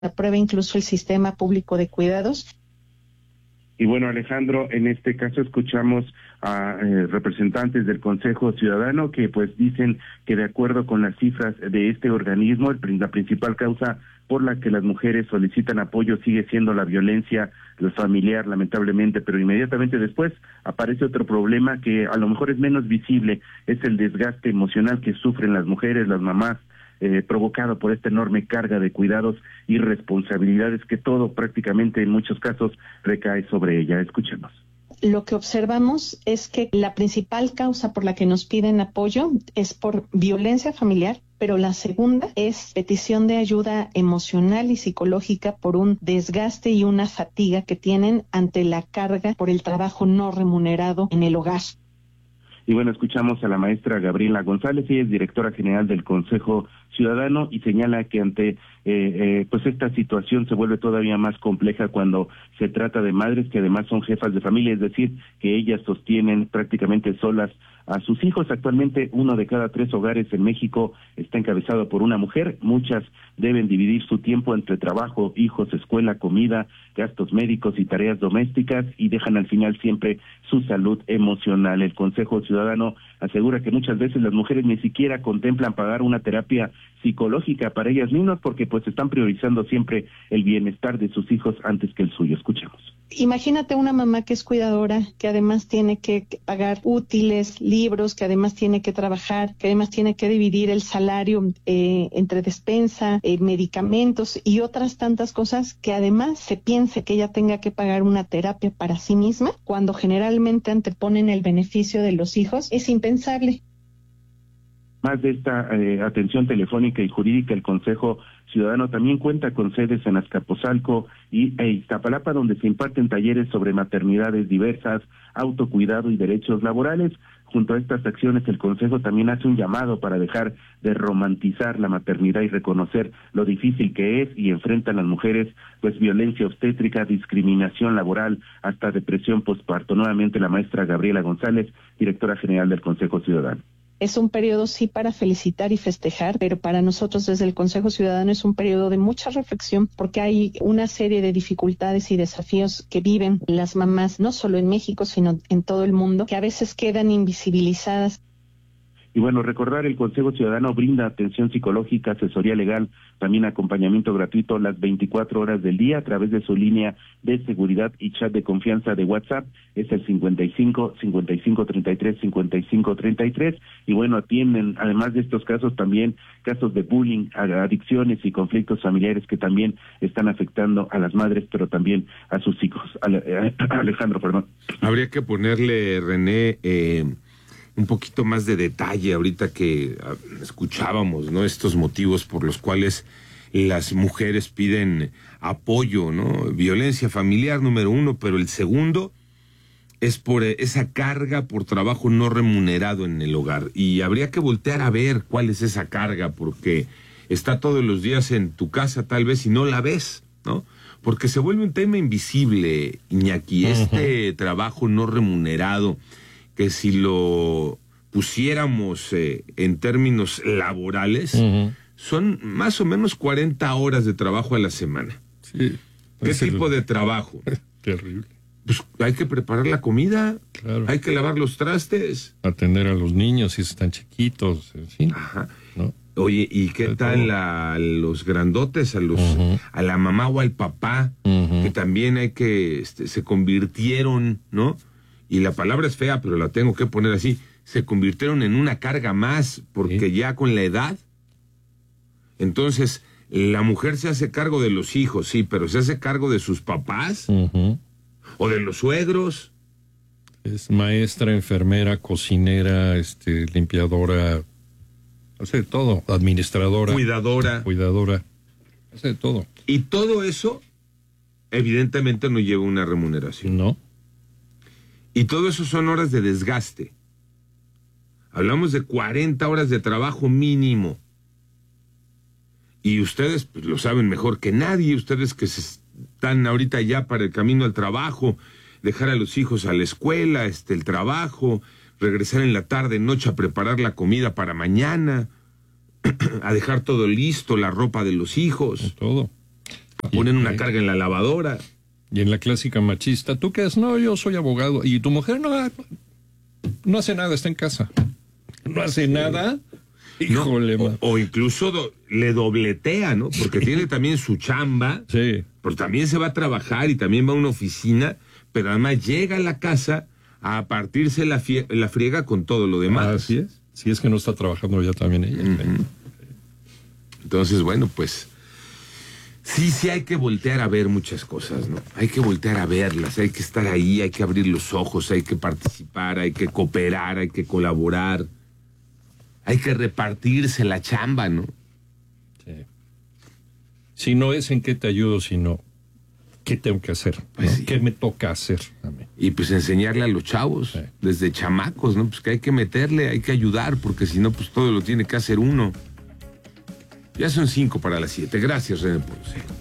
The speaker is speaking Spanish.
apruebe incluso el sistema público de cuidados. Y bueno, Alejandro, en este caso escuchamos a representantes del Consejo Ciudadano que pues dicen que de acuerdo con las cifras de este organismo, la principal causa por la que las mujeres solicitan apoyo sigue siendo la violencia familiar, lamentablemente, pero inmediatamente después aparece otro problema que a lo mejor es menos visible, es el desgaste emocional que sufren las mujeres, las mamás, provocado por esta enorme carga de cuidados y responsabilidades que todo prácticamente en muchos casos recae sobre ella. Escuchemos. Lo que observamos es que la principal causa por la que nos piden apoyo es por violencia familiar, pero la segunda es petición de ayuda emocional y psicológica por un desgaste y una fatiga que tienen ante la carga por el trabajo no remunerado en el hogar. Y bueno, escuchamos a la maestra Gabriela González, ella es directora general del Consejo Ciudadano y señala que ante pues esta situación se vuelve todavía más compleja cuando se trata de madres que además son jefas de familia, es decir, que ellas sostienen prácticamente solas a sus hijos. Actualmente 1 de cada 3 hogares en México está encabezado por una mujer. Muchas deben dividir su tiempo entre trabajo, hijos, escuela, comida, gastos médicos y tareas domésticas y dejan al final siempre su salud emocional. El Consejo Ciudadano asegura que muchas veces las mujeres ni siquiera contemplan pagar una terapia psicológica para ellas mismas porque pues están priorizando siempre el bienestar de sus hijos antes que el suyo. Escuchemos. Imagínate una mamá que es cuidadora, que además tiene que pagar útiles, libros, que además tiene que trabajar, que además tiene que dividir el salario entre despensa, medicamentos y otras tantas cosas, que además se piense que ella tenga que pagar una terapia para sí misma, cuando generalmente anteponen el beneficio de los hijos, es impensable. Más de esta atención telefónica y jurídica, el Consejo Ciudadano también cuenta con sedes en Azcapotzalco y Iztapalapa, donde se imparten talleres sobre maternidades diversas, autocuidado y derechos laborales. Junto a estas acciones, el Consejo también hace un llamado para dejar de romantizar la maternidad y reconocer lo difícil que es y enfrentan las mujeres, pues violencia obstétrica, discriminación laboral, hasta depresión postparto. Nuevamente la maestra Gabriela González, directora general del Consejo Ciudadano. Es un periodo sí para felicitar y festejar, pero para nosotros desde el Consejo Ciudadano es un periodo de mucha reflexión porque hay una serie de dificultades y desafíos que viven las mamás, no solo en México, sino en todo el mundo, que a veces quedan invisibilizadas. Y bueno, recordar, el Consejo Ciudadano brinda atención psicológica, asesoría legal, también acompañamiento gratuito las 24 horas del día a través de su línea de seguridad y chat de confianza de WhatsApp, es el 55 55 33 55 33, y bueno, atienden, además de estos casos, también casos de bullying, adicciones y conflictos familiares que también están afectando a las madres, pero también a sus hijos. Alejandro, perdón. Habría que ponerle, René, un poquito más de detalle ahorita que escuchábamos, ¿no? Estos motivos por los cuales las mujeres piden apoyo, ¿no? Violencia familiar, número 1, pero el segundo es por esa carga por trabajo no remunerado en el hogar. Y habría que voltear a ver cuál es esa carga, porque está todos los días en tu casa tal vez y no la ves, ¿no? Porque se vuelve un tema invisible, Iñaki, este trabajo no remunerado, que si lo pusiéramos en términos laborales, son más o menos 40 horas de trabajo a la semana. Sí. ¿Qué tipo de trabajo? Terrible. Pues hay que preparar la comida, claro. Hay que lavar los trastes. Atender a los niños si están chiquitos, en fin. Ajá. ¿No? Oye, ¿y qué tal a los grandotes, a la mamá o al papá, que también hay que, se convirtieron, ¿no? Y la palabra es fea, pero la tengo que poner así, se convirtieron en una carga más, porque ya con la edad, entonces, la mujer se hace cargo de los hijos, sí, pero se hace cargo de sus papás, o de los suegros. Es maestra, enfermera, cocinera, limpiadora, hace todo, administradora. Cuidadora, hace todo. Y todo eso, evidentemente, no lleva una remuneración. No. Y todo eso son horas de desgaste. Hablamos de 40 horas de trabajo mínimo. Y ustedes pues, lo saben mejor que nadie, ustedes que están ahorita ya para el camino al trabajo, dejar a los hijos a la escuela, el trabajo, regresar en la tarde, noche a preparar la comida para mañana, a dejar todo listo, la ropa de los hijos. Todo. ponen una carga en la lavadora. Y en la clásica machista, ¿tú qué es? No, yo soy abogado. Y tu mujer no hace nada, está en casa. No hace nada. Híjole, no, o incluso le dobletea, ¿no? Porque tiene también su chamba. Sí. Pero también se va a trabajar y también va a una oficina, pero además llega a la casa a partirse la friega con todo lo demás. Así es. Si es que no está trabajando ya también ella. Uh-huh. Entonces, bueno, pues sí hay que voltear a ver muchas cosas, ¿no? Hay que voltear a verlas, hay que estar ahí, hay que abrir los ojos, hay que participar, hay que cooperar, hay que colaborar, hay que repartirse la chamba, ¿no? Sí. Si no es en qué te ayudo, sino qué tengo que hacer, pues ¿no? Sí. ¿Qué me toca hacer a mí? Y pues enseñarle a los chavos, desde chamacos, ¿no? Pues que hay que meterle, hay que ayudar, porque si no, pues todo lo tiene que hacer uno. Ya son 5 para las 7. Gracias, René Ponce.